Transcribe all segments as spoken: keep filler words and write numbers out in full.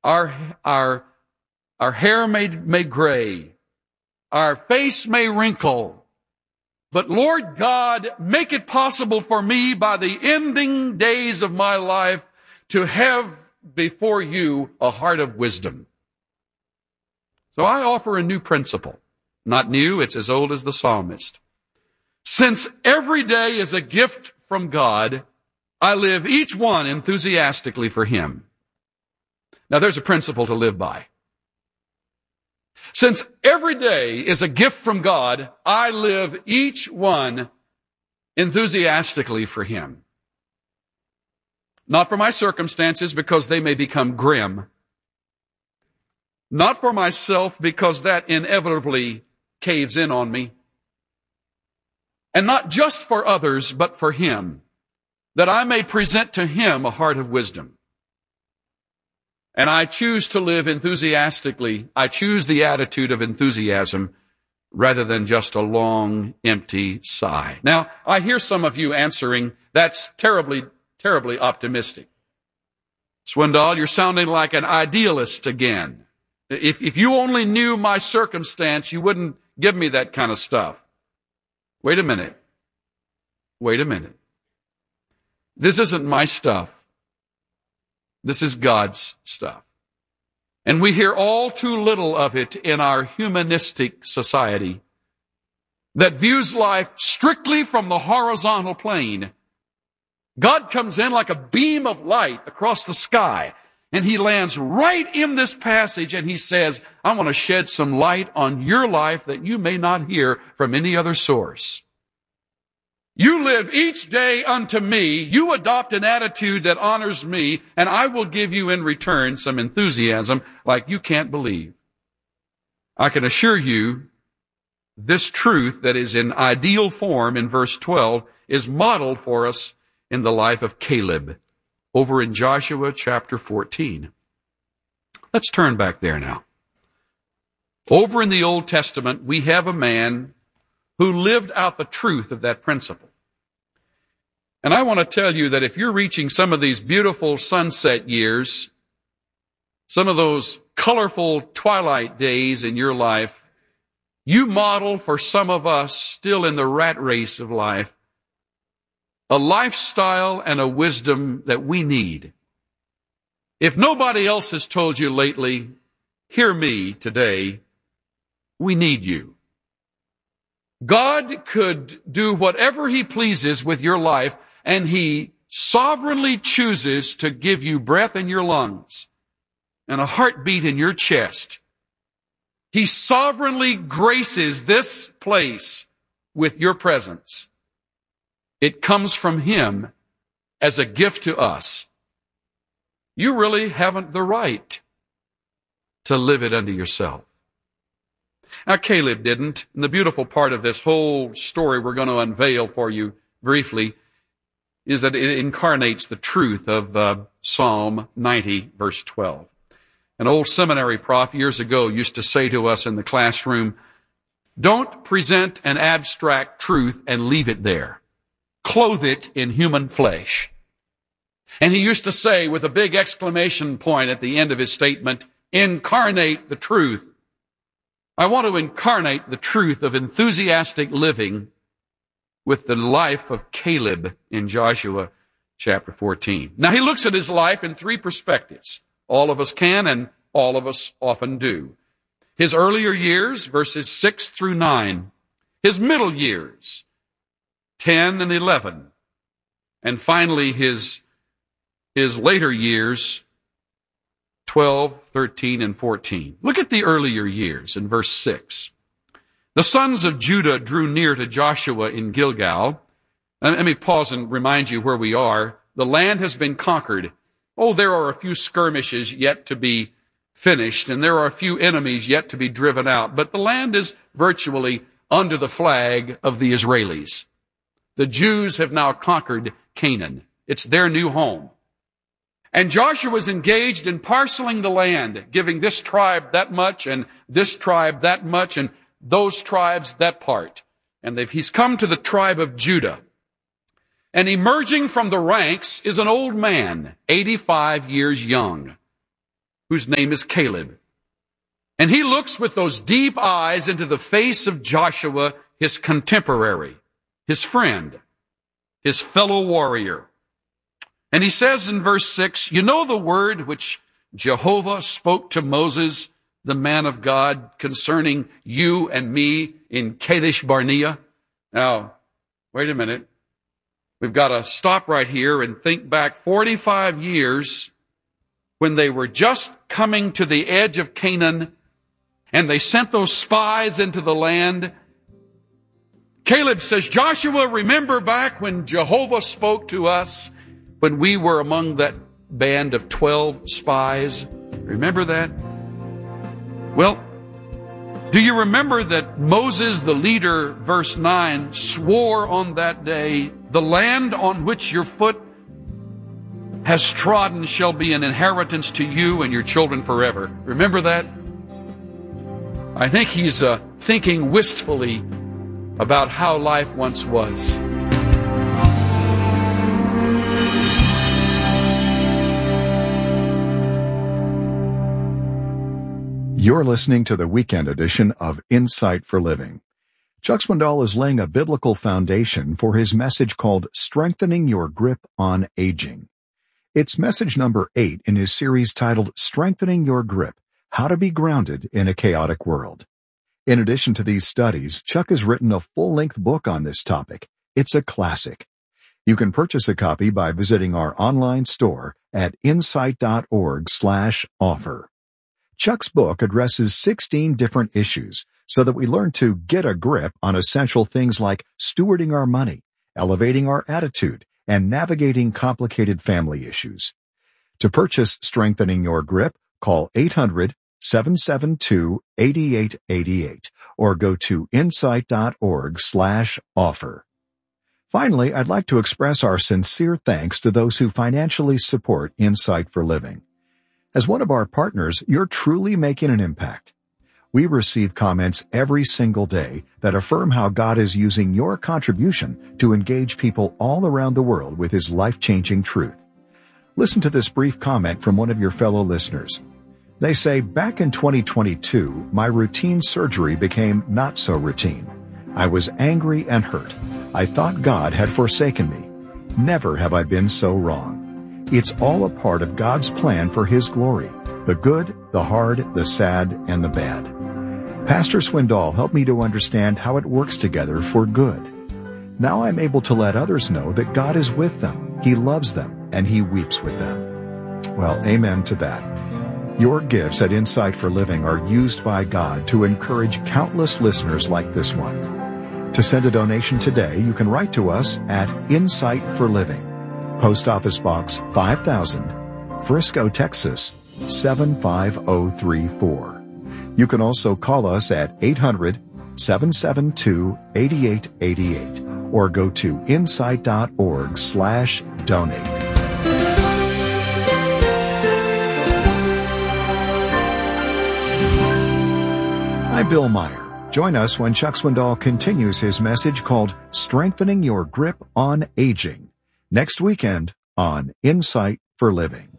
Our, our, our hair may, may gray. Our face may wrinkle. But Lord God, make it possible for me by the ending days of my life to have before you a heart of wisdom. So I offer a new principle. Not new, it's as old as the psalmist. Since every day is a gift from God, I live each one enthusiastically for Him. Now there's a principle to live by. Since every day is a gift from God, I live each one enthusiastically for Him. Not for my circumstances, because they may become grim. Not for myself, because that inevitably caves in on me. And not just for others, but for Him, that I may present to Him a heart of wisdom. And I choose to live enthusiastically. I choose the attitude of enthusiasm rather than just a long, empty sigh. Now, I hear some of you answering, that's terribly, terribly optimistic. Swindoll, you're sounding like an idealist again. If, if you only knew my circumstance, you wouldn't give me that kind of stuff. Wait a minute. Wait a minute. This isn't my stuff. This is God's stuff. And we hear all too little of it in our humanistic society that views life strictly from the horizontal plane. God comes in like a beam of light across the sky, and He lands right in this passage, and He says, I want to shed some light on your life that you may not hear from any other source. You live each day unto me. You adopt an attitude that honors me, and I will give you in return some enthusiasm like you can't believe. I can assure you this truth that is in ideal form in verse twelve is modeled for us in the life of Caleb over in Joshua chapter fourteen. Let's turn back there now. Over in the Old Testament, we have a man who lived out the truth of that principle. And I want to tell you that if you're reaching some of these beautiful sunset years, some of those colorful twilight days in your life, you model for some of us still in the rat race of life a lifestyle and a wisdom that we need. If nobody else has told you lately, hear me today, we need you. God could do whatever He pleases with your life, and He sovereignly chooses to give you breath in your lungs and a heartbeat in your chest. He sovereignly graces this place with your presence. It comes from Him as a gift to us. You really haven't the right to live it unto yourself. Now, Caleb didn't. And the beautiful part of this whole story we're going to unveil for you briefly is that it incarnates the truth of uh, Psalm ninety, verse twelve. An old seminary prof years ago used to say to us in the classroom, don't present an abstract truth and leave it there. Clothe it in human flesh. And he used to say with a big exclamation point at the end of his statement, incarnate the truth. I want to incarnate the truth of enthusiastic living with the life of Caleb in Joshua chapter fourteen. Now he looks at his life in three perspectives. All of us can and all of us often do. His earlier years, verses six through nine. His middle years, ten and eleven. And finally his, his later years, twelve, thirteen, and fourteen. Look at the earlier years in verse six. The sons of Judah drew near to Joshua in Gilgal. And let me pause and remind you where we are. The land has been conquered. Oh, there are a few skirmishes yet to be finished, and there are a few enemies yet to be driven out. But the land is virtually under the flag of the Israelis. The Jews have now conquered Canaan. It's their new home. And Joshua was engaged in parceling the land, giving this tribe that much and this tribe that much and those tribes that part. And he's come to the tribe of Judah. And emerging from the ranks is an old man, eighty-five years young. whose name is Caleb. And he looks with those deep eyes into the face of Joshua, his contemporary, his friend, his fellow warrior. And he says in verse six, you know the word which Jehovah spoke to Moses, the man of God, concerning you and me in Kadesh Barnea? Now, wait a minute. We've got to stop right here and think back forty-five years when they were just coming to the edge of Canaan and they sent those spies into the land. Caleb says, Joshua, remember back when Jehovah spoke to us when we were among that band of twelve spies? Remember that? Well, do you remember that Moses, the leader, verse nine, swore on that day, the land on which your foot has trodden shall be an inheritance to you and your children forever. Remember that? I think he's uh, thinking wistfully about how life once was. You're listening to the weekend edition of Insight for Living. Chuck Swindoll is laying a biblical foundation for his message called Strengthening Your Grip on Aging. It's message number eight in his series titled Strengthening Your Grip, How to Be Grounded in a Chaotic World. In addition to these studies, Chuck has written a full-length book on this topic. It's a classic. You can purchase a copy by visiting our online store at insight.org slash offer. Chuck's book addresses sixteen different issues so that we learn to get a grip on essential things like stewarding our money, elevating our attitude, and navigating complicated family issues. To purchase Strengthening Your Grip, call eight hundred, seven seven two, eight eight eight eight or go to insight.org slash offer. Finally, I'd like to express our sincere thanks to those who financially support Insight for Living. As one of our partners, you're truly making an impact. We receive comments every single day that affirm how God is using your contribution to engage people all around the world with His life-changing truth. Listen to this brief comment from one of your fellow listeners. They say, back in twenty twenty-two, my routine surgery became not so routine. I was angry and hurt. I thought God had forsaken me. Never have I been so wrong. It's all a part of God's plan for His glory, the good, the hard, the sad, and the bad. Pastor Swindoll helped me to understand how it works together for good. Now I'm able to let others know that God is with them, He loves them, and He weeps with them. Well, amen to that. Your gifts at Insight for Living are used by God to encourage countless listeners like this one. To send a donation today, you can write to us at Insight for Living, Post Office Box five thousand, Frisco, Texas seven five zero three four. You can also call us at eight hundred, seven seven two, eight eight eight eight or go to insight.org slash donate. I'm Bill Meyer. Join us when Chuck Swindoll continues his message called Strengthening Your Grip on Aging, next weekend on Insight for Living.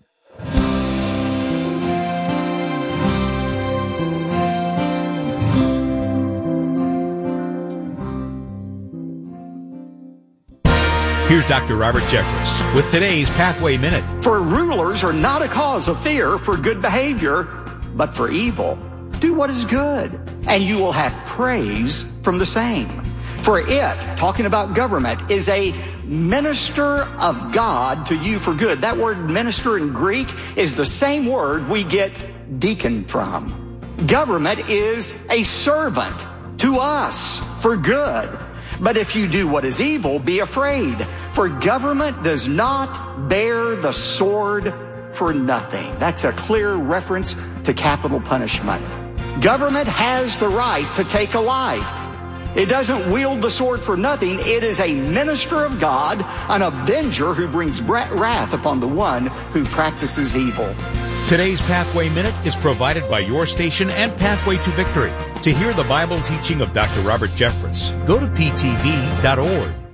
Here's Doctor Robert Jeffress with today's Pathway Minute. For rulers are not a cause of fear for good behavior, but for evil. Do what is good, and you will have praise from the same. For it, talking about government, is a minister of God to you for good. That word minister in Greek is the same word we get deacon from. Government is a servant to us for good. But if you do what is evil, be afraid, for government does not bear the sword for nothing. That's a clear reference to capital punishment. Government has the right to take a life. It doesn't wield the sword for nothing. It is a minister of God, an avenger who brings wrath upon the one who practices evil. Today's Pathway Minute is provided by your station and Pathway to Victory. To hear the Bible teaching of Doctor Robert Jeffress, go to p t v dot org.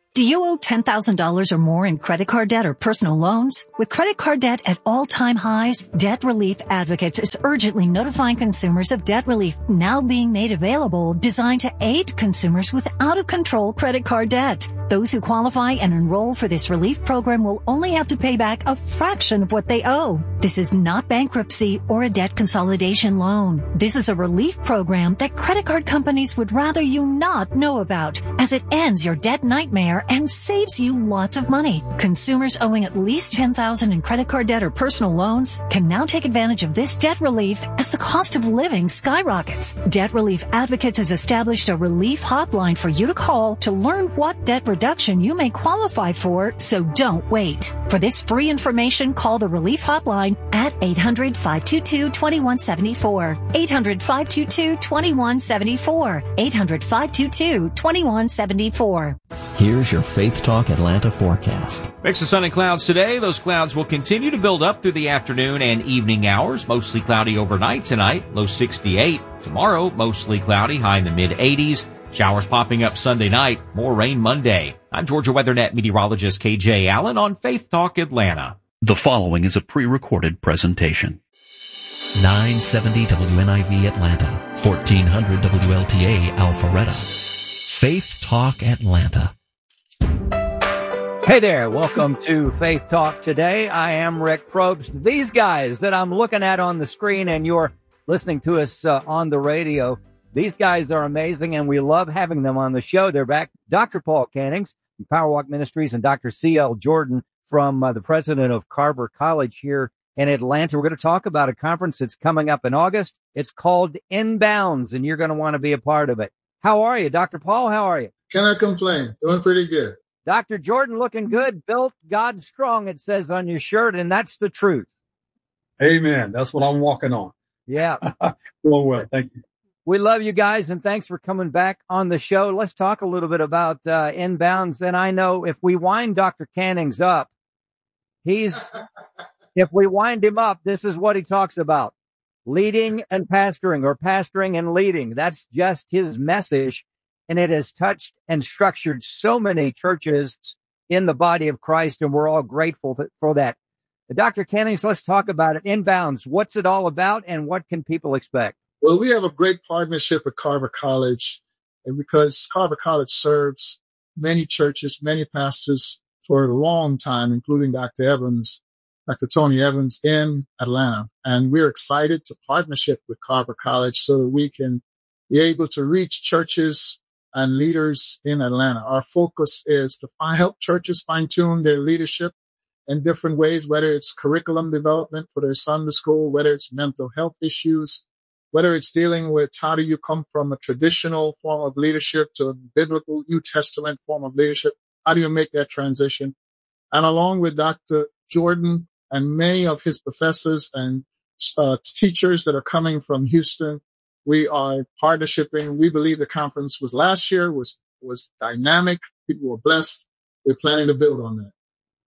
Do you owe ten thousand dollars or more in credit card debt or personal loans? With credit card debt at all-time highs, Debt Relief Advocates is urgently notifying consumers of debt relief now being made available, designed to aid consumers with out-of-control credit card debt. Those who qualify and enroll for this relief program will only have to pay back a fraction of what they owe. This is not bankruptcy or a debt consolidation loan. This is a relief program that credit card companies would rather you not know about, as it ends your debt nightmare and saves you lots of money. Consumers owing at least ten thousand dollars in credit card debt or personal loans can now take advantage of this debt relief as the cost of living skyrockets. Debt Relief Advocates has established a relief hotline for you to call to learn what debt reduction you may qualify for, so don't wait. For this free information, call the relief hotline at eight hundred, five two two, two one seven four. eight hundred, five two two, two one seven four. eight hundred, five two two, two one seven four. Here's your Faith Talk Atlanta forecast. Mix of sun and clouds today. Those clouds will continue to build up through the afternoon and evening hours. Mostly cloudy overnight tonight, low sixty-eight. Tomorrow, mostly cloudy, high in the mid eighties. Showers popping up Sunday night, more rain Monday. I'm Georgia WeatherNet meteorologist K J Allen on Faith Talk Atlanta. The following is a pre-recorded presentation. nine seventy W N I V Atlanta, fourteen hundred W L T A Alpharetta. Faith Talk Atlanta. Hey there, welcome to Faith Talk today. I am Rick Probst. These guys that I'm looking at on the screen and you're listening to us uh, on the radio, these guys are amazing and we love having them on the show. They're back. Doctor Paul Cannings from Powerwalk Ministries and Doctor C L Jordan from uh, the president of Carver College here in Atlanta. We're going to talk about a conference that's coming up in August. It's called Inbounds and you're going to want to be a part of it. How are you, Doctor Paul? How are you? Cannot complain. Doing pretty good. Doctor Jordan looking good, built God strong, it says on your shirt, and that's the truth. Amen. That's what I'm walking on. Yeah. Well, well, thank you. We love you guys, and thanks for coming back on the show. Let's talk a little bit about uh, Inbounds. And I know if we wind Doctor Cannings up, he's, if we wind him up, this is what he talks about. Leading and pastoring, or pastoring and leading. That's just his message. And it has touched and structured so many churches in the body of Christ, and we're all grateful for that. Doctor Cannings, let's talk about it. Inbounds, what's it all about, and what can people expect? Well, we have a great partnership with Carver College, and because Carver College serves many churches, many pastors for a long time, including Doctor Evans, Doctor Tony Evans in Atlanta. And we're excited to partnership with Carver College so that we can be able to reach churches and leaders in Atlanta. Our focus is to find, help churches fine-tune their leadership in different ways, whether it's curriculum development for their Sunday school, whether it's mental health issues, whether it's dealing with how do you come from a traditional form of leadership to a biblical New Testament form of leadership. How do you make that transition? And along with Doctor Jordan and many of his professors and uh, teachers that are coming from Houston, we are partnershiping. We believe the conference was last year, was, was dynamic. People were blessed. We're planning to build on that.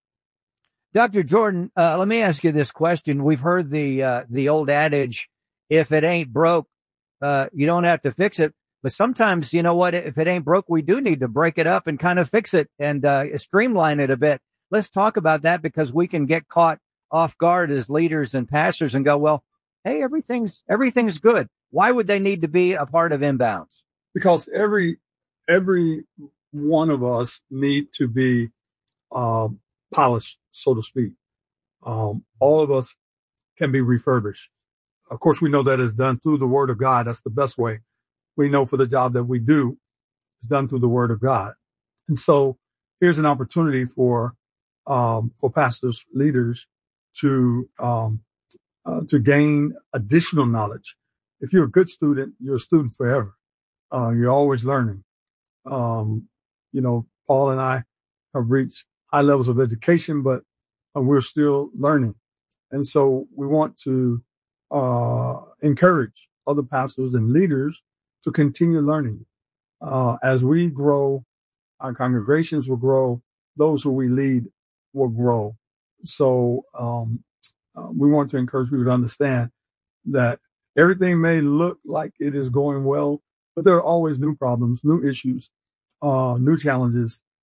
Doctor Jordan, uh, let me ask you this question. We've heard the, uh, the old adage, if it ain't broke, uh, you don't have to fix it. But sometimes, you know what, if it ain't broke, we do need to break it up and kind of fix it and, uh, streamline it a bit. Let's talk about that because we can get caught off guard as leaders and pastors and go, well, hey, everything's, everything's good. Why would they need to be a part of Inbounds? Because every every one of us need to be um, polished, so to speak. Um, all of us can be refurbished. Of course, we know that is done through the Word of God. That's the best way. We know for the job that we do is done through the Word of God. And so here's an opportunity for um, for pastors, leaders to um, uh, to gain additional knowledge. If you're a good student, you're a student forever. Uh, you're always learning. Um, you know, Paul and I have reached high levels of education, but uh, we're still learning. And so we want to uh, encourage other pastors and leaders to continue learning. Uh, as we grow, our congregations will grow. Those who we lead will grow. So um, uh, we want to encourage people to understand that everything may look like it is going well, but there are always new problems, new issues, uh, new challenges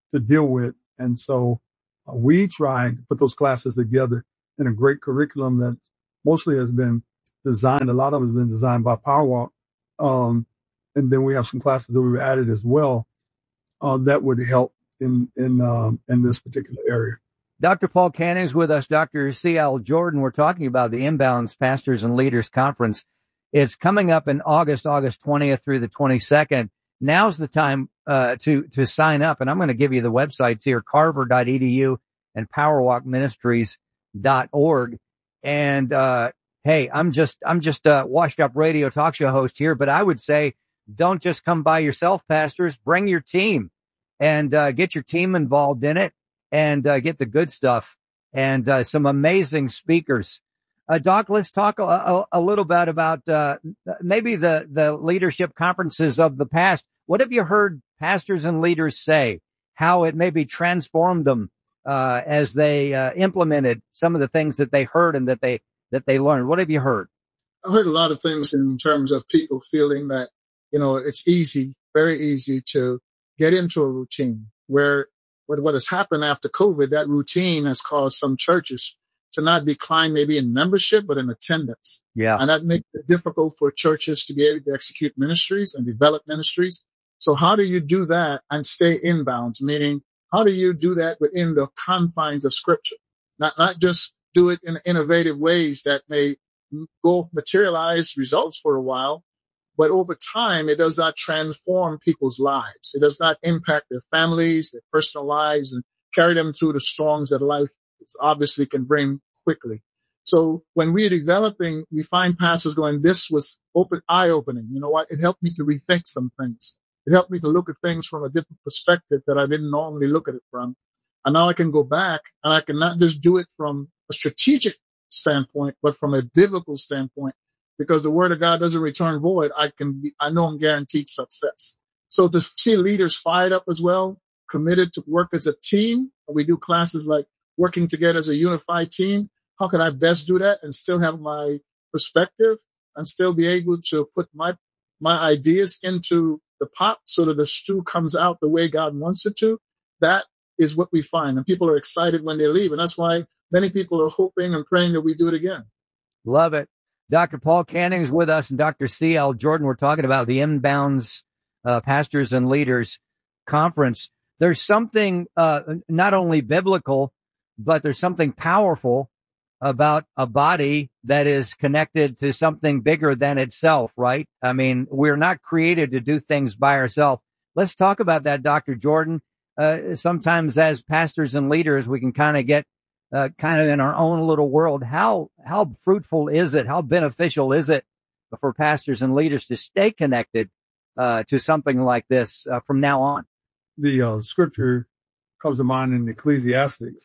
to deal with. And so uh, we try to put those classes together in a great curriculum that mostly has been designed. A lot of it has been designed by PowerWalk. Um, and then we have some classes that we've added as well uh, that would help in in um, in this particular area. Doctor Paul Canning is with us. Doctor C L Jordan. We're talking about the Inbounds Pastors and Leaders Conference. It's coming up in August, August twentieth through the twenty-second. Now's the time uh, to to sign up, and I'm going to give you the websites here: carver dot e d u and powerwalk ministries dot org. And uh, hey, I'm just I'm just a washed up radio talk show host here, but I would say don't just come by yourself, pastors. Bring your team and uh, get your team involved in it and uh, get the good stuff and uh, some amazing speakers. Uh, Doc, let's talk a, a, a little bit about uh, maybe the, the leadership conferences of the past. What have you heard pastors and leaders say, how it maybe transformed them uh, as they uh, implemented some of the things that they heard and that they that they learned? What have you heard? I heard a lot of things in terms of people feeling that, you know, it's easy, very easy to get into a routine where what, what has happened after COVID, that routine has caused some churches to not decline maybe in membership, but in attendance. Yeah. And that makes it difficult for churches to be able to execute ministries and develop ministries. So how do you do that and stay inbound? Meaning, how do you do that within the confines of Scripture? Not, not just do it in innovative ways that may go materialize results for a while, but over time, it does not transform people's lives. It does not impact their families, their personal lives, and carry them through the storms that life obviously can bring quickly. So when we're developing, we find pastors going, this was open, eye-opening. You know what? It helped me to rethink some things. It helped me to look at things from a different perspective that I didn't normally look at it from. And now I can go back and I can not just do it from a strategic standpoint, but from a biblical standpoint, because the word of God doesn't return void. I can be, I know I'm guaranteed success. So to see leaders fired up as well, committed to work as a team. We do classes like working together as a unified team. How can I best do that and still have my perspective and still be able to put my, my ideas into the pot so that the stew comes out the way God wants it to? That is what we find. And people are excited when they leave. And that's why many people are hoping and praying that we do it again. Love it. Doctor Paul Canning is with us and Doctor C L Jordan. We're talking about the Inbounds uh, Pastors and Leaders Conference. There's something uh, not only biblical, but there's something powerful about a body that is connected to something bigger than itself, right? I mean, we're not created to do things by ourselves. Let's talk about that, Doctor Jordan. Uh, sometimes as pastors and leaders, we can kind of get uh, kind of in our own little world. How, how fruitful is it? How beneficial is it for pastors and leaders to stay connected uh, to something like this uh, from now on? The uh, scripture comes to mind in Ecclesiastes.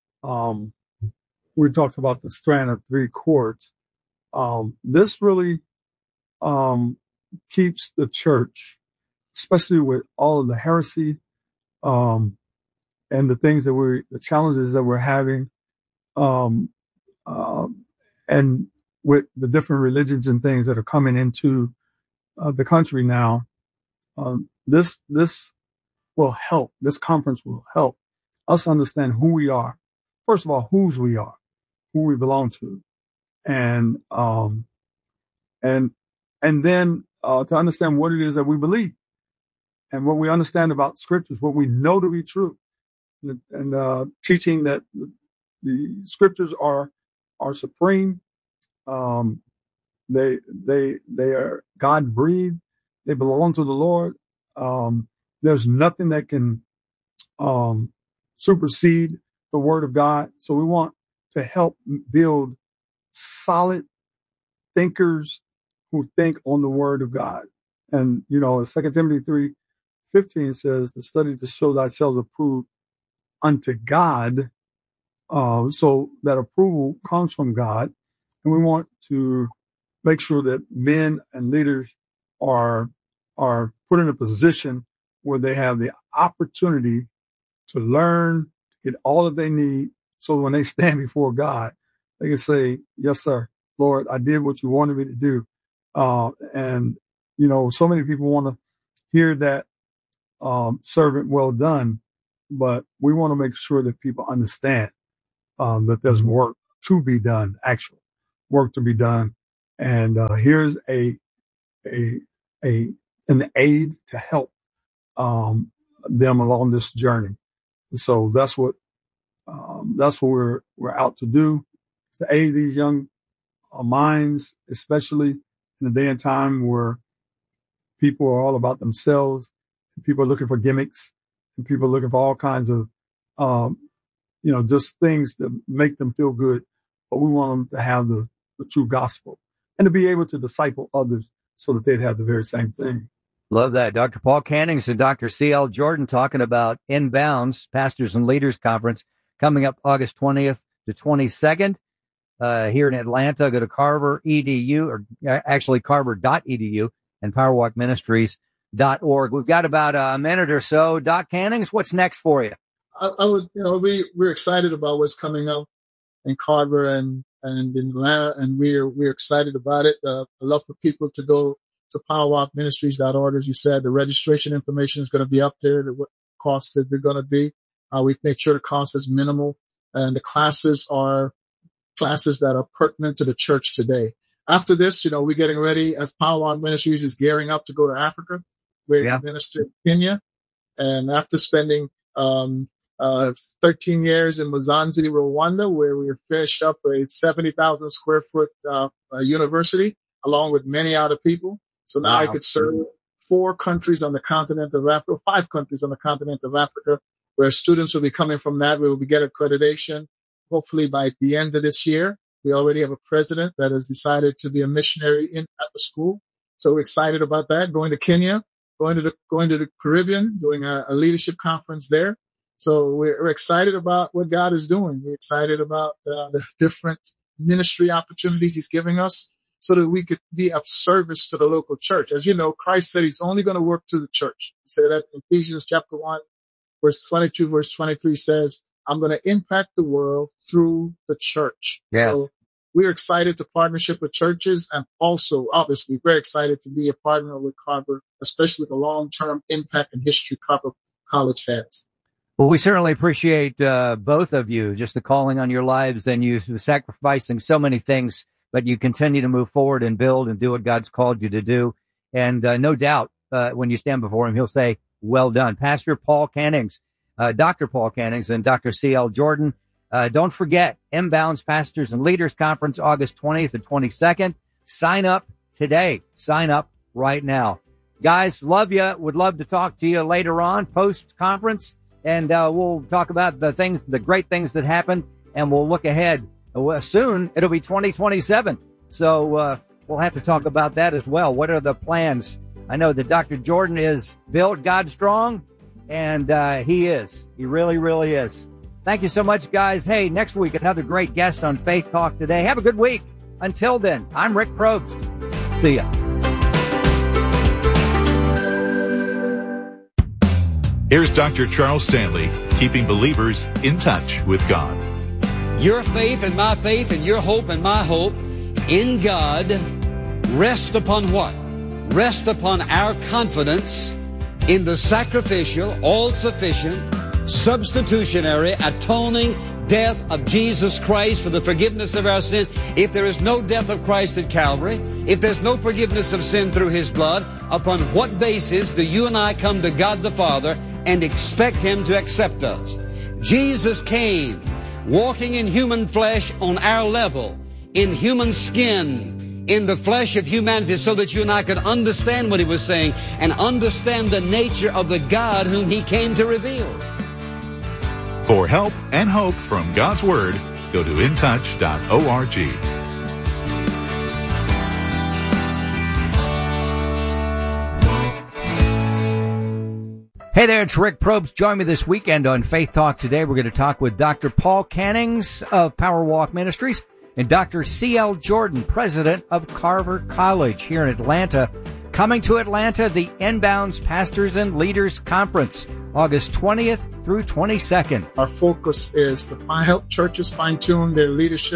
Um, we talked about the strand of three cords. Um, this really um, keeps the church, especially with all of the heresy um, and the things that we're, the challenges that we're having, um, uh, and with the different religions and things that are coming into uh, the country now. Um, this this will help. This conference will help us understand who we are. First of all, whose we are, who we belong to, and um, and and then uh, to understand what it is that we believe, and what we understand about scriptures, what we know to be true, and, and uh, teaching that the scriptures are are supreme. Um, they they they are God breathed. They belong to the Lord. Um, there's nothing that can um, supersede the word of God. So we want to help build solid thinkers who think on the word of God. And, you know, Second Timothy three fifteen says, to study to show thyself approved unto God. Uh, so that approval comes from God. And we want to make sure that men and leaders are, are put in a position where they have the opportunity to learn, get all that they need, so when they stand before God, they can say, yes, sir, Lord, I did what you wanted me to do. Uh, and, you know, so many people want to hear that um, servant well done. but we want to make sure that people understand um, that there's work to be done, actual work to be done. And uh, here's a a a an aid to help um, them along this journey. So that's what um, that's what we're we're out to do, to aid these young uh, minds, especially in a day and time where people are all about themselves, and people are looking for gimmicks, and people are looking for all kinds of um, you know just things that make them feel good. But we want them to have the, the true gospel and to be able to disciple others so that they'd have the very same thing. Love that. Doctor Paul Cannings and Doctor C L Jordan talking about Inbounds, Pastors and Leaders Conference, coming up August twentieth to twenty-second uh, here in Atlanta. Go to Carver E D U, or actually carver dot e d u, and power walk ministries dot org. We've got about a minute or so. Doc Cannings, what's next for you? I, I would, you know, we, we're excited about what's coming up in Carver and, and in Atlanta, and we're, we're excited about it. Uh, I love for people to go to power walk ministries dot org. As you said, the registration information is going to be up there, what costs that they're going to be. Uh, we've made sure the cost is minimal, and the classes are classes that are pertinent to the church today. After this, you know, we're getting ready as Power Walk Ministries is gearing up to go to Africa. We're yeah. minister in Kenya. And after spending, um, uh, thirteen years in Mzanzi, Rwanda, where we finished up a seventy thousand square foot, uh, uh, university along with many other people. So now wow. I could serve four countries on the continent of Africa, five countries on the continent of Africa, where students will be coming from that. We will get accreditation, hopefully by the end of this year. We already have a president that has decided to be a missionary in at the school. So we're excited about that. Going to Kenya, going to the, going to the Caribbean, doing a, a leadership conference there. So we're, we're excited about what God is doing. We're excited about uh, the different ministry opportunities he's giving us so that we could be of service to the local church. As you know, Christ said he's only going to work through the church. He said that in Ephesians chapter one, verse twenty-two, verse twenty-three says, I'm going to impact the world through the church. Yeah. So we're excited to partnership with churches, and also obviously very excited to be a partner with Carver, especially the long-term impact and history Carver College has. Well, we certainly appreciate uh, both of you, just the calling on your lives and you sacrificing so many things, but you continue to move forward and build and do what God's called you to do. And uh, no doubt, uh, when you stand before him, he'll say, well done. Pastor Paul Cannings, uh, Doctor Paul Cannings, and Doctor C L Jordan. Uh, don't forget, Inbounds Pastors and Leaders Conference, August twentieth and twenty-second. Sign up today. Sign up right now. Guys, love you. Would love to talk to you later on, post-conference. And uh, we'll talk about the things, the great things that happened, and we'll look ahead. Soon, it'll be twenty twenty-seven. So uh, we'll have to talk about that as well. What are the plans? I know that Doctor Jordan is built God strong, and uh, he is. He really, really is. Thank you so much, guys. Hey, next week, another great guest on Faith Talk Today. Have a good week. Until then, I'm Rick Probst. See ya. Here's Doctor Charles Stanley, keeping believers in touch with God. Your faith and my faith and your hope and my hope in God rest upon what? Rest upon our confidence in the sacrificial, all-sufficient, substitutionary, atoning death of Jesus Christ for the forgiveness of our sin. If there is no death of Christ at Calvary, if there's no forgiveness of sin through his blood, upon what basis do you and I come to God the Father and expect him to accept us? Jesus came walking in human flesh on our level, in human skin, in the flesh of humanity, so that you and I could understand what he was saying and understand the nature of the God whom he came to reveal. For help and hope from God's Word, go to in touch dot org. Hey there, it's Rick Probst. Join me this weekend on Faith Talk Today. We're going to talk with Doctor Paul Cannings of Power Walk Ministries and Doctor C L Jordan, president of Carver College here in Atlanta. Coming to Atlanta, the Inbounds Pastors and Leaders Conference, August twentieth through twenty-second. Our focus is to help churches fine-tune their leadership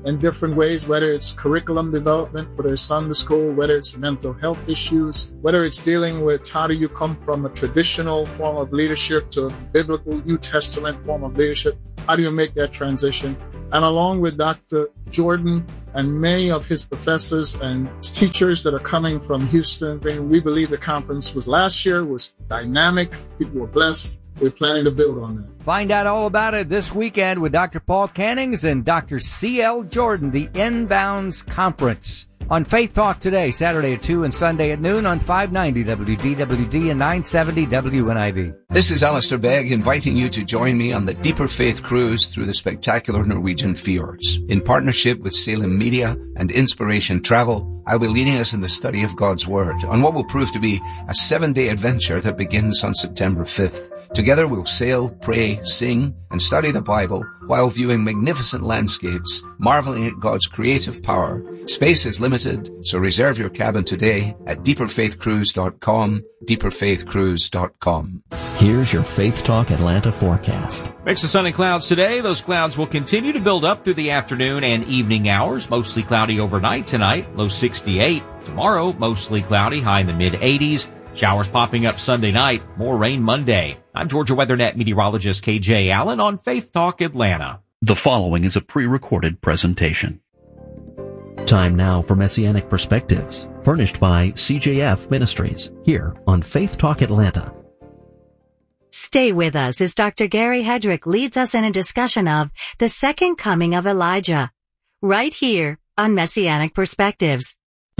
in different ways, whether it's curriculum development for their Sunday school, whether it's mental health issues, whether it's dealing with how do you come from a traditional form of leadership to a biblical New Testament form of leadership? How do you make that transition? And along with Doctor Jordan and many of his professors and teachers that are coming from Houston, we believe the conference was last year, was dynamic. People were blessed. We're planning to build on that. Find out all about it this weekend with Doctor Paul Cannings and Doctor C L Jordan, the Inbounds Conference. On Faith Talk today, Saturday at two and Sunday at noon on five ninety W D W D and nine seventy W N I V. This is Alistair Begg inviting you to join me on the Deeper Faith Cruise through the spectacular Norwegian fjords. In partnership with Salem Media and Inspiration Travel, I'll be leading us in the study of God's Word on what will prove to be a seven-day adventure that begins on September fifth. Together we'll sail, pray, sing, and study the Bible while viewing magnificent landscapes, marveling at God's creative power. Space is limited, so reserve your cabin today at deeper faith cruise dot com, deeper faith cruise dot com. Here's your Faith Talk Atlanta forecast. Mix of sun and clouds today. Those clouds will continue to build up through the afternoon and evening hours. Mostly cloudy overnight tonight, low sixty-eight. Tomorrow, mostly cloudy, high in the mid eighties. Showers popping up Sunday night, more rain Monday. I'm Georgia WeatherNet meteorologist K J Allen on Faith Talk Atlanta. The following is a pre-recorded presentation. Time now for Messianic Perspectives, furnished by C J F Ministries, here on Faith Talk Atlanta. Stay with us as Doctor Gary Hedrick leads us in a discussion of the second coming of Elijah, right here on Messianic Perspectives.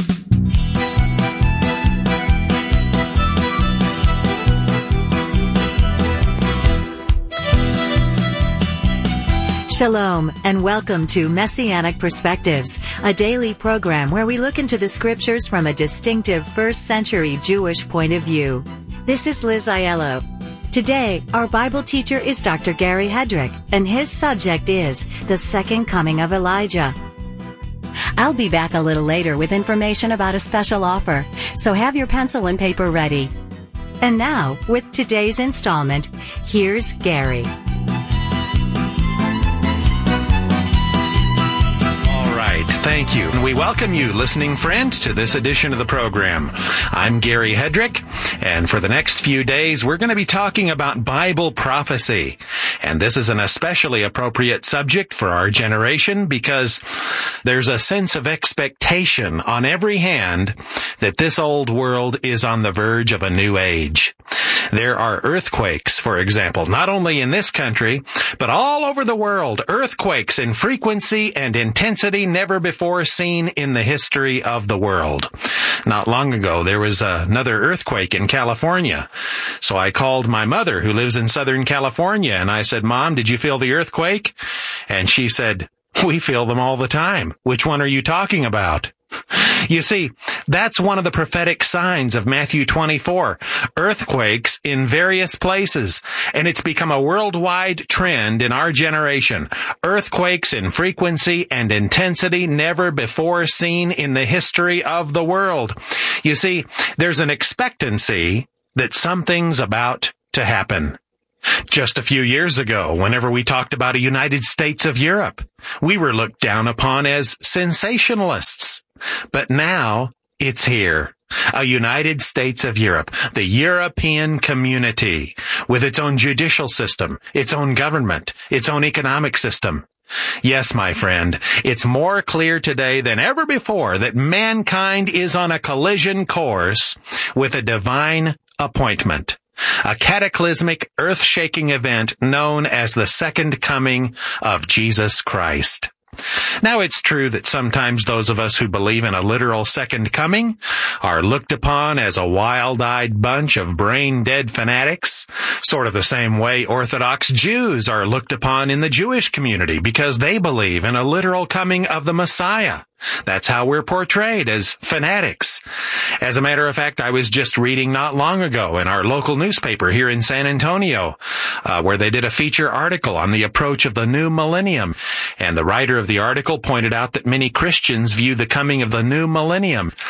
Shalom and welcome to Messianic Perspectives, a daily program where we look into the scriptures from a distinctive first century Jewish point of view. This is Liz Aiello. Today, our Bible teacher is Doctor Gary Hedrick, and his subject is the second coming of Elijah. I'll be back a little later with information about a special offer, so have your pencil and paper ready. And now, with today's installment, here's Gary. Thank you. And we welcome you, listening friend, to this edition of the program. I'm Gary Hedrick, and for the next few days, we're going to be talking about Bible prophecy. And this is an especially appropriate subject for our generation because there's a sense of expectation on every hand that this old world is on the verge of a new age. There are earthquakes, for example, not only in this country, but all over the world, earthquakes in frequency and intensity never before seen in the history of the world. Not long ago, there was another earthquake in California. So I called my mother, who lives in Southern California, and I said, "Mom, did you feel the earthquake?" And she said, "We feel them all the time. Which one are you talking about?" You see, that's one of the prophetic signs of Matthew twenty-four, earthquakes in various places, and it's become a worldwide trend in our generation. Earthquakes in frequency and intensity never before seen in the history of the world. You see, there's an expectancy that something's about to happen. Just a few years ago, whenever we talked about a United States of Europe, we were looked down upon as sensationalists. But now, it's here. A United States of Europe, the European community, with its own judicial system, its own government, its own economic system. Yes, my friend, it's more clear today than ever before that mankind is on a collision course with a divine appointment. A cataclysmic, earth-shaking event known as the second coming of Jesus Christ. Now, it's true that sometimes those of us who believe in a literal second coming are looked upon as a wild-eyed bunch of brain-dead fanatics, sort of the same way Orthodox Jews are looked upon in the Jewish community because they believe in a literal coming of the Messiah. That's how we're portrayed, as fanatics. As a matter of fact, I was just reading not long ago in our local newspaper here in San Antonio, uh, where they did a feature article on the approach of the new millennium. And the writer of the article pointed out that many Christians view the coming of the new millennium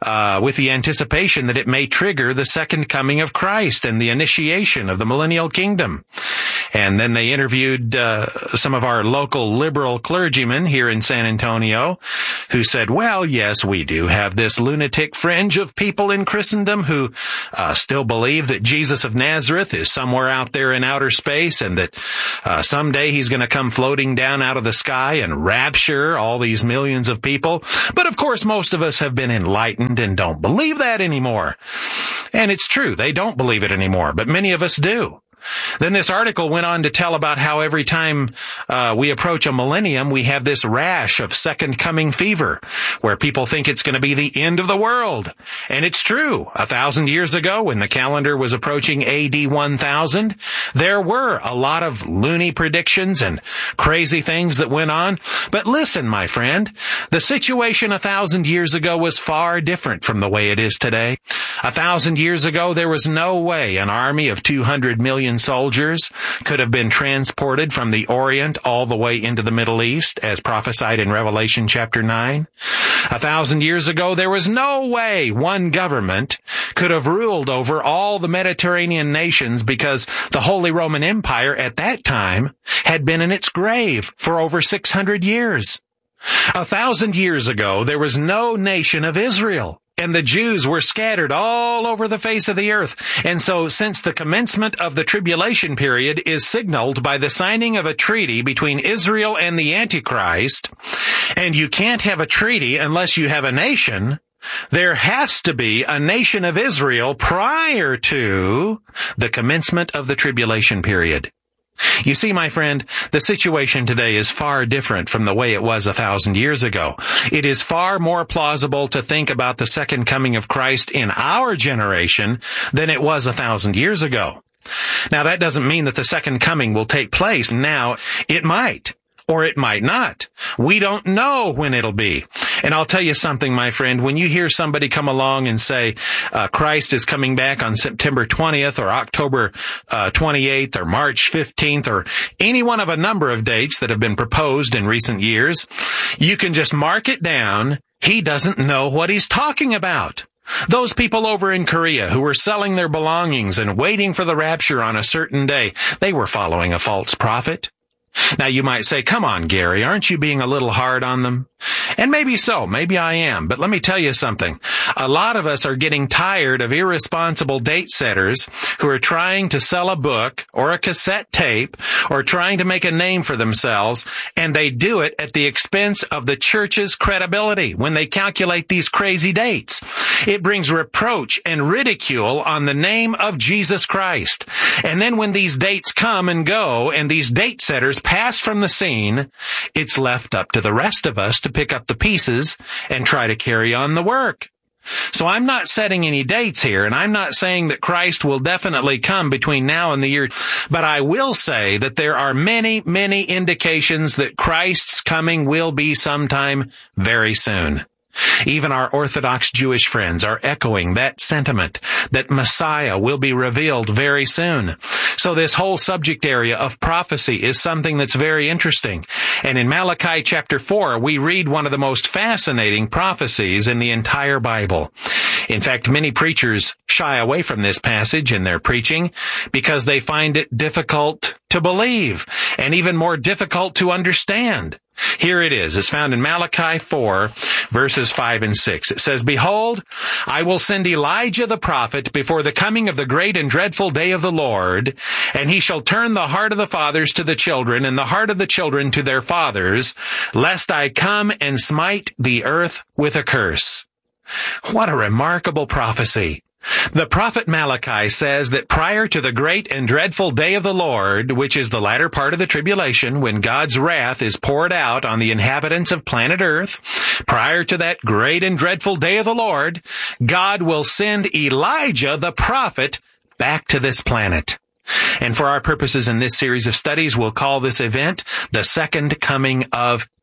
uh, with the anticipation that it may trigger the second coming of Christ and the initiation of the millennial kingdom. And then they interviewed uh, some of our local liberal clergymen here in San Antonio who said, well, yes, we do have this lunatic fringe of people in Christendom who uh, still believe that Jesus of Nazareth is somewhere out there in outer space and that uh, someday he's going to come floating down out of the sky and rapture all these millions of people. But of course, most of us have been enlightened and don't believe that anymore. And it's true, they don't believe it anymore, but many of us do. Then this article went on to tell about how every time uh, we approach a millennium, we have this rash of second coming fever, where people think it's going to be the end of the world. And it's true. A thousand years ago, when the calendar was approaching A D one thousand, there were a lot of loony predictions and crazy things that went on. But listen, my friend, the situation a thousand years ago was far different from the way it is today. A thousand years ago, there was no way an army of two hundred million soldiers could have been transported from the Orient all the way into the Middle East, as prophesied in Revelation chapter nine. A thousand years ago, there was no way one government could have ruled over all the Mediterranean nations because the Holy Roman Empire at that time had been in its grave for over six hundred years. A thousand years ago, there was no nation of Israel, and the Jews were scattered all over the face of the earth. And so, since the commencement of the tribulation period is signaled by the signing of a treaty between Israel and the Antichrist, and you can't have a treaty unless you have a nation, there has to be a nation of Israel prior to the commencement of the tribulation period. You see, my friend, the situation today is far different from the way it was a thousand years ago. It is far more plausible to think about the second coming of Christ in our generation than it was a thousand years ago. Now, that doesn't mean that the second coming will take place now. It might. Or it might not. We don't know when it'll be. And I'll tell you something, my friend, when you hear somebody come along and say, uh, Christ is coming back on September twentieth or October uh, twenty-eighth or March fifteenth or any one of a number of dates that have been proposed in recent years, you can just mark it down. He doesn't know what he's talking about. Those people over in Korea who were selling their belongings and waiting for the rapture on a certain day, they were following a false prophet. Now you might say, come on, Gary, aren't you being a little hard on them? And maybe so, maybe I am, but let me tell you something. A lot of us are getting tired of irresponsible date setters who are trying to sell a book or a cassette tape or trying to make a name for themselves, and they do it at the expense of the church's credibility when they calculate these crazy dates. It brings reproach and ridicule on the name of Jesus Christ. And then when these dates come and go and these date setters pass from the scene, it's left up to the rest of us to pick up the pieces and try to carry on the work. So I'm not setting any dates here, and I'm not saying that Christ will definitely come between now and the year, but I will say that there are many, many indications that Christ's coming will be sometime very soon. Even our Orthodox Jewish friends are echoing that sentiment that Messiah will be revealed very soon. So this whole subject area of prophecy is something that's very interesting. And in Malachi chapter four, we read one of the most fascinating prophecies in the entire Bible. In fact, many preachers shy away from this passage in their preaching because they find it difficult to believe and even more difficult to understand. Here it is. It's found in Malachi four, verses five and six. It says, Behold, I will send Elijah the prophet before the coming of the great and dreadful day of the Lord, and he shall turn the heart of the fathers to the children, and the heart of the children to their fathers, lest I come and smite the earth with a curse. What a remarkable prophecy. The prophet Malachi says that prior to the great and dreadful day of the Lord, which is the latter part of the tribulation, when God's wrath is poured out on the inhabitants of planet Earth, prior to that great and dreadful day of the Lord, God will send Elijah the prophet back to this planet. And for our purposes in this series of studies, we'll call this event the Second Coming of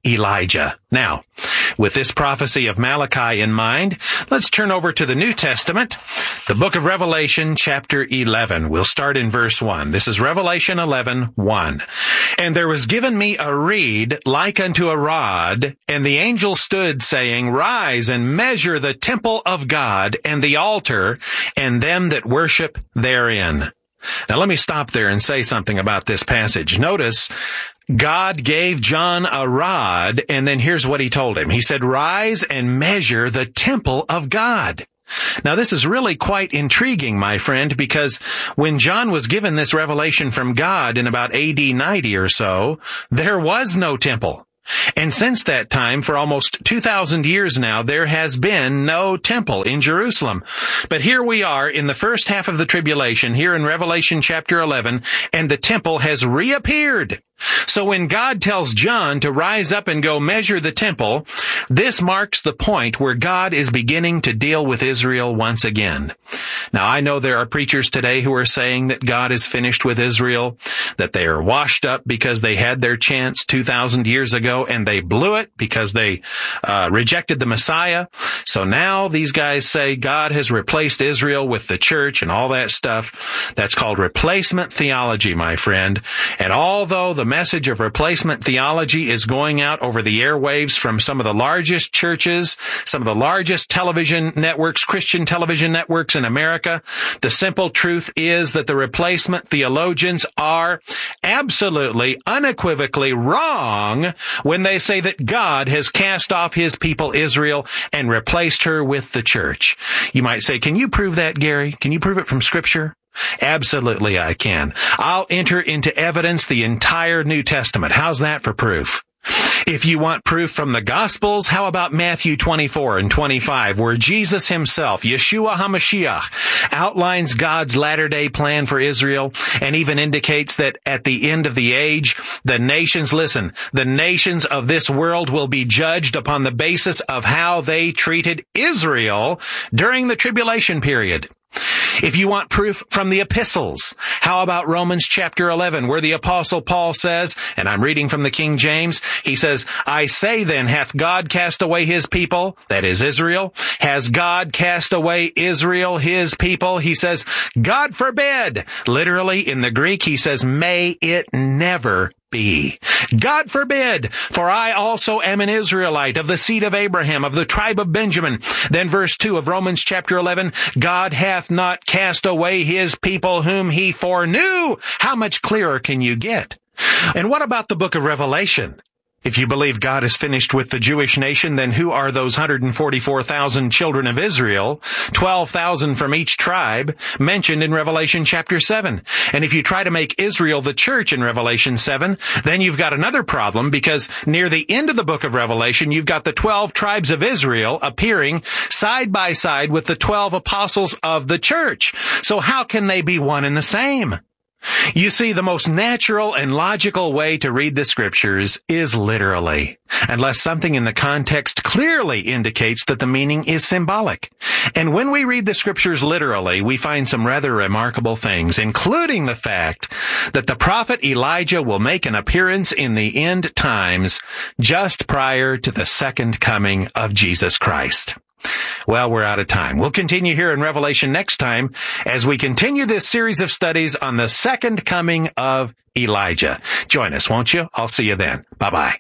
Elijah. Now, with this prophecy of Malachi in mind, let's turn over to the New Testament, the book of Revelation, chapter eleven. We'll start in verse one. This is Revelation eleven, one. And there was given me a reed like unto a rod, and the angel stood, saying, Rise and measure the temple of God, and the altar, and them that worship therein. Now let me stop there and say something about this passage. Notice, God gave John a rod, and then here's what he told him. He said, Rise and measure the temple of God. Now this is really quite intriguing, my friend, because when John was given this revelation from God in about A D ninety or so, there was no temple. And since that time, for almost two thousand years now, there has been no temple in Jerusalem. But here we are in the first half of the tribulation, here in Revelation chapter eleven, and the temple has reappeared. So when God tells John to rise up and go measure the temple, this marks the point where God is beginning to deal with Israel once again. Now, I know there are preachers today who are saying that God is finished with Israel, that they are washed up because they had their chance two thousand years ago and they blew it because they uh, rejected the Messiah. So now these guys say God has replaced Israel with the church and all that stuff. That's called replacement theology, my friend. And although the message of replacement theology is going out over the airwaves from some of the largest churches, some of the largest television networks, Christian television networks in America, the simple truth is that the replacement theologians are absolutely, unequivocally wrong when they say that God has cast off his people Israel and replaced her with the church. You might say, can you prove that, Gary? Can you prove it from Scripture? Absolutely I can. I'll enter into evidence the entire New Testament. How's that for proof? If you want proof from the Gospels, how about Matthew twenty-four and twenty-five, where Jesus himself, Yeshua HaMashiach, outlines God's latter-day plan for Israel and even indicates that at the end of the age, the nations, listen, the nations of this world will be judged upon the basis of how they treated Israel during the tribulation period. If you want proof from the epistles, how about Romans chapter eleven, where the apostle Paul says, and I'm reading from the King James, he says, I say then, hath God cast away his people, that is Israel? Has God cast away Israel, his people? He says, God forbid. Literally in the Greek, he says, may it never be. God forbid, for I also am an Israelite of the seed of Abraham, of the tribe of Benjamin. Then verse two of Romans chapter eleven, God hath not cast away his people whom he foreknew. How much clearer can you get? And what about the book of Revelation? If you believe God is finished with the Jewish nation, then who are those one hundred forty-four thousand children of Israel, twelve thousand from each tribe, mentioned in Revelation chapter seven? And if you try to make Israel the church in Revelation seven, then you've got another problem, because near the end of the book of Revelation, you've got the twelve tribes of Israel appearing side by side with the twelve apostles of the church. So how can they be one and the same? You see, the most natural and logical way to read the scriptures is literally, unless something in the context clearly indicates that the meaning is symbolic. And when we read the scriptures literally, we find some rather remarkable things, including the fact that the prophet Elijah will make an appearance in the end times just prior to the second coming of Jesus Christ. Well, we're out of time. We'll continue here in Revelation next time as we continue this series of studies on the second coming of Elijah. Join us, won't you? I'll see you then. Bye-bye.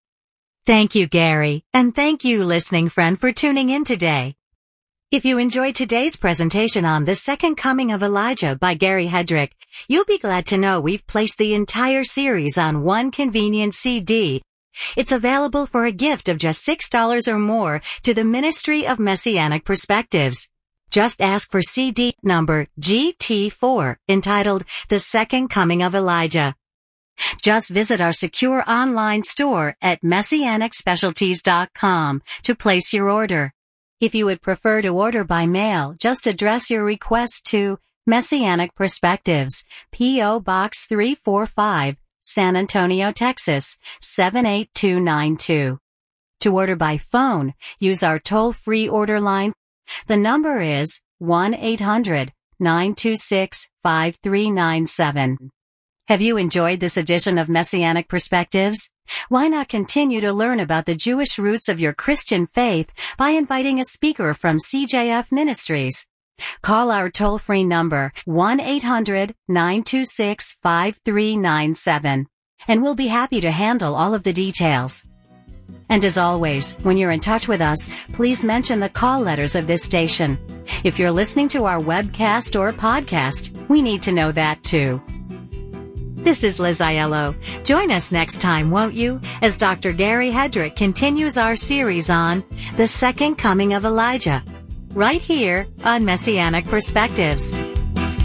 Thank you, Gary. And thank you, listening friend, for tuning in today. If you enjoyed today's presentation on The Second Coming of Elijah by Gary Hedrick, you'll be glad to know we've placed the entire series on one convenient C D. It's available for a gift of just six dollars or more to the Ministry of Messianic Perspectives. Just ask for C D number G T four, entitled The Second Coming of Elijah. Just visit our secure online store at messianic specialties dot com to place your order. If you would prefer to order by mail, just address your request to Messianic Perspectives, P O Box three forty-five, San Antonio, Texas, seven eight two nine two. To order by phone, use our toll-free order line. The number is one eight hundred nine two six five three nine seven. Have you enjoyed this edition of Messianic Perspectives? Why not continue to learn about the Jewish roots of your Christian faith by inviting a speaker from C J F Ministries? Call our toll-free number one eight hundred nine two six five three nine seven, and we'll be happy to handle all of the details. And as always, when you're in touch with us, please mention the call letters of this station. If you're listening to our webcast or podcast, we need to know that too. This is Liz Aiello. Join us next time, won't you, as Doctor Gary Hedrick continues our series on the Second Coming of Elijah, right here on Messianic Perspectives.